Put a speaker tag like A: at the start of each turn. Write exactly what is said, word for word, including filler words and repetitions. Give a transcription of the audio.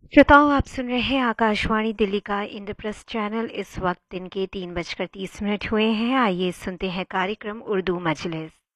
A: श्रोताओं, आप सुन रहे हैं आकाशवाणी दिल्ली का इंद्रप्रस्थ चैनल। इस वक्त दिन के तीन बजकर तीस मिनट हुए हैं। आइए सुनते हैं कार्यक्रम उर्दू मजलिस।